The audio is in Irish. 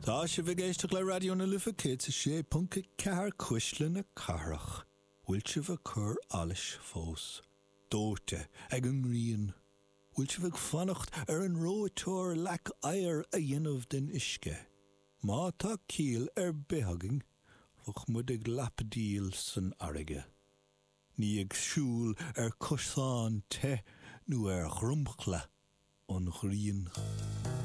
Tá sé bhgéisteach le radio na Lifa Kids sé punca cear cuisle na carach. Bhfuil si bh chur allis fós. Dóte ag an rion. Bhfuil si bh fannacht an róiteoir lec air a dhéanamh den isce. Má tá cíl behaging, fach mud ag lapdíl san airige. Ní ag siúl cosán te nó grumchla an rion.